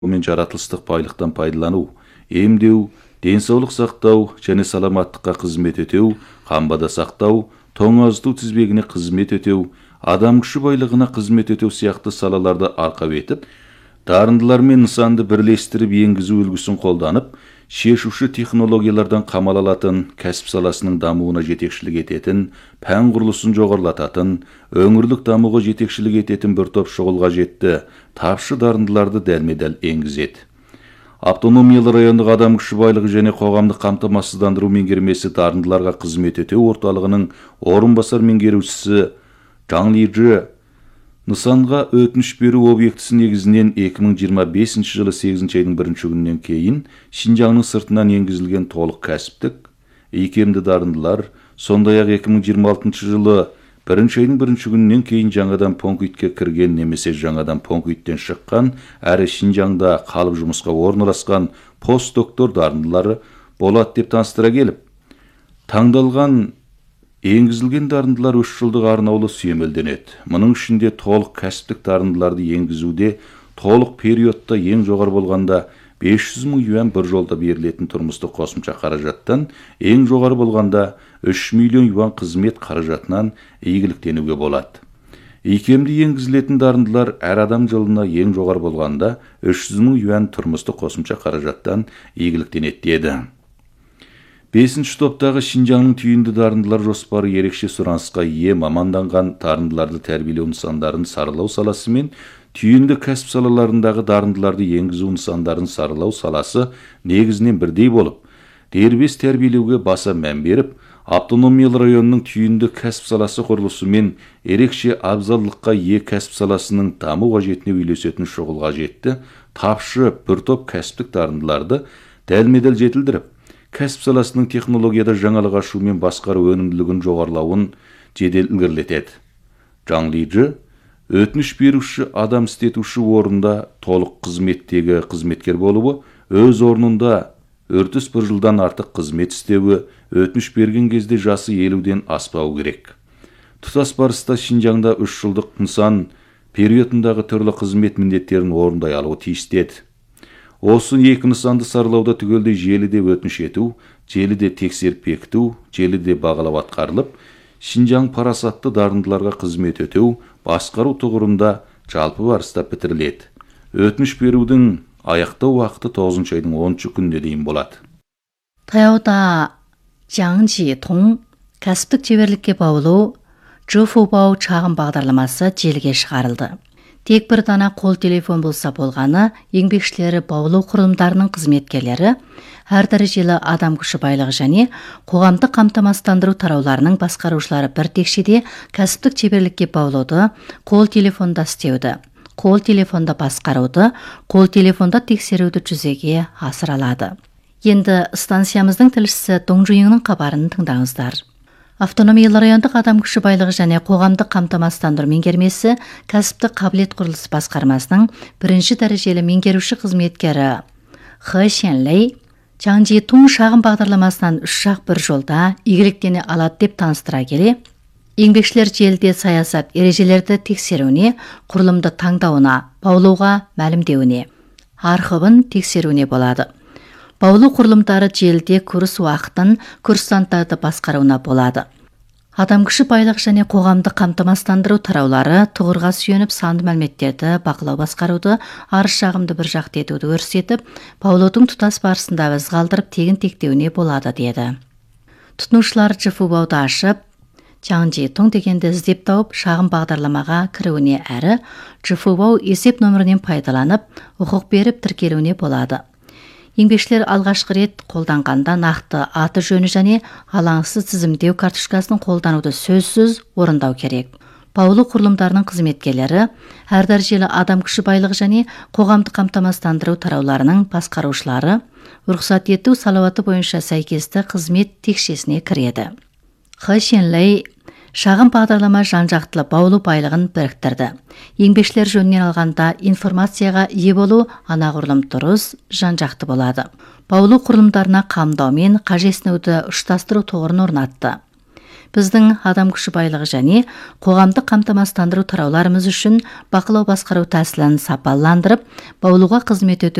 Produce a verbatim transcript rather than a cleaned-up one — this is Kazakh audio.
мен жаратылыстық байлықтан пайдалану, емдеу, денсаулық сақтау және саламаттыққа қызмет етеу, қамбада сақтау, тоңазыту тізбегіне қызмет етеу, адам күші байлығына қызмет етеу сияқты салаларды арқау етіп, дарындылар мен нысанды бірлестіріп енгізу үлгісін қолданып, шешуші технологиялардан қамал алатын, кәсіп саласының дамуына жетекшілік ететін, пән құрылысын жоғарылататын, өңірлік дамуға жетекшілік ететін бір топ шұғыл қажетті, тапшы дарындыларды дәлме-дәл енгізеді. Автономиялы райондық адам күші байлығы және қоғамдық қамтамасыздандыру меңгермесі дарындыларға қызмет ету орталығының орынбасар меңгерушісі Жаң Лижі нысанға өтініш беру объектісі негізінен екі мың жиырма бесінші жылы сегізінші айдың бірінші күнінен кейін Шинжаңның сыртынан енгізілген толық кәсіптік, икемді дарындылар, сондай-ақ екі мың жиырма алтыншы жылы бірінші айдың бірінші күнінен кейін жаңадан пунктке кірген немесе жаңадан пункттен шыққан, әрі Шинжаңда қалып жұмысқа орналасқан постдоктор дарындылары болады деп таныстыра келіп, таңдалған енгізілген дарындылар үш жылдық арнаулы сүйемелденеді. Мұның ішінде толық кәсіптік дарындыларды енгізуде толық периодта ең жоғары болғанда бес жүз мың юан бір жолда берілетін тұрмыстық қосымша қаражаттан, ең жоғары болғанда үш миллион юан қызмет қаражатынан игіліктенуге болады. Икемді енгізілетін дарындылар әр адам жылына ең жоғары болғанда үш жүз мың юан тұрмыстық қосымша қаражаттан игіліктенеді деді. Бесінші топтағы Шинжаңның түйінді дарындылар жоспары ерекше сұранысқа ие маманданған дарындыларды тәрбиелеу нысандарын саралау саласы мен түйінді кәсіп салаларындағы дарындыларды енгізу нысандарын саралау саласы негізінен бірдей болып, дербес тәрбиелеуге баса мән беріп, автономиялы районның түйінді кәсіп саласы құрылысы мен ерекше абзалдыққа ие кәсіп саласының даму қажетіне үйлесетін шұғыл қажетті, тапшы бір топ кәсіптік дарындыларды дәлме-дәл жетілдіріп, кәсіп саласының технологияда жаңалық ашу мен басқару өнімділігін жоғарылауын жедел ілгерілетеді. Жаң Лижі өтініш беруші адам істетуші орында толық қызметтегі қызметкер болуы, өз орнында үртіс бір жылдан артық қызмет істеуі, өтініш берген кезде жасы елуден аспау керек. Тұтас барыста Шинжаңда үш жылдық нысан периодындағы түрлі қызмет міндеттерін орындай алуы тиіс деді. Осы екі нысанды саралауда түгелдей желіде өтініш ету, желіде тексеріп бекіту, желіде бағалау атқарылып, Шинжаң парасатты дарындыларға қызмет ету, басқару тұғырында жалпы барыста бітіріледі. Өтініш берудің аяқтау уақыты тоғызыншы айдың оныншы күніне дейін болады. Таяуда Жаңжи Тоң кәсіптік шеберлікке баулу Жуфубау шағын бағдарламасы желіге шығарылды. Тек бір дана қол телефон болса болғаны, еңбекшілері баулу құрылымдарының қызметкерлері, әр дәрежелі адам күші байлығы және қоғамдық қамтамасыздандыру тарауларының басқарушылары бір текшеде кәсіптік шеберлікке баулуды, қол телефонда істеуді, қол телефонда басқаруды, қол телефонда тексеруді жүзеге асыра алады. Енді станциямыздың тілшісі Доңжуеңнің хабарын тыңдаңыздар. Автономиялы райондық адам күші байлығы және қоғамдық қамтамасыздандыру меңгермесі кәсіптік қабілет құрылыс басқармасының бірінші дәрежелі меңгеруші қызметкері Хэ Шенлей Жаңжи Тоң шағын бағдарламасынан үш жақ бір жолда игіліктене алады деп таныстыра келе, еңбекшілер желіде саясат ережелерді тексеруіне, құрылымды таңдауына, баулуға мәлімдеуіне, архивін тексеруіне болады. Баулу құрылымдары желіде курс уақытын, курсанттарды басқаруына болады. Адам күші байлық және қоғамдық қамтамасыздандыру тараулары тұғырға сүйеніп санды мәліметтерді бақылау басқаруды, арыз шағымды бір жақты етуді көрсетіп, баулудың тұтас барысында із қалдырып тегін тектеуіне болады деді. Тұтынушылар Жуфубауды ашып, Жаңжи Тоң дегенді іздеп тауып, шағын бағдарламаға кіруіне әрі Жуфубау есеп нөмірінен пайдаланып, құқық беріп тіркелуіне болады. Еңбекшілер алғашқы рет қолданғанда нақты аты жөні және алаңсыз тізімдеу карточкасын қолдануды сөзсіз орындау керек. Баулу құрылымдарының қызметкерлері, әр дәрежелі адам күші байлығы және қоғамдық қамтамасыздандыру тарауларының басқарушылары рұқсат ету салауаты бойынша сәйкесті қызмет текшесіне кіреді. Хэ Шенлей шағын бағдарлама жан-жақтылы баулу байлығын біріктірді. Еңбекшілер жөнінен алғанда информацияға ие болу анағұрлым дұрыс, жан-жақты болады. Баулу құрылымдарына қамдау мен қажесінуді ұштастыру тоғырын орнатты. Біздің адам күші байлығы және қоғамдық қамтамасыздандыру тарауларымыз үшін бақылау басқару тәсілін сапаландырып, баулуға қызмет